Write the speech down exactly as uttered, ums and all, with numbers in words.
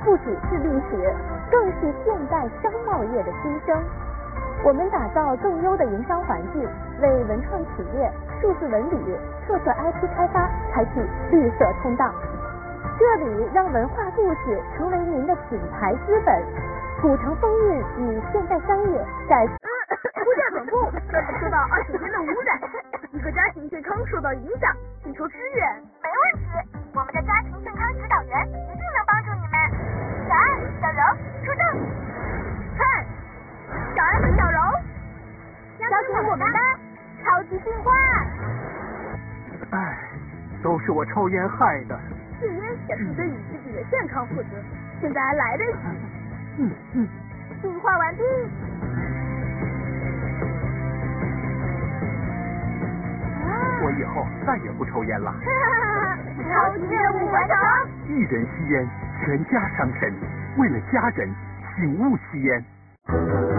不只是历史，更是现代商贸业的新生。我们打造更优的营商环境，为文创企业、数字文旅、特色 I P 开发开启绿色通道。这里让文化故事成为您的品牌资本。古城风韵与现代商业在。 物价总部这里受到二手烟的污染，一个家庭健康受到影响，请求支援。 没问题，我们的家庭健康指导员一定能帮助你们。小爱、小柔出动。 看，小爱和小柔， 交给我们吧，超级进化。 唉，都是我抽烟害的。 戒烟也是对你自己的健康负责，现在还来得及。 嗯嗯。 进化完毕。 我以后再也不抽烟了。 超级任务完成。 一人吸烟，全家伤身。为了家人，请勿吸烟。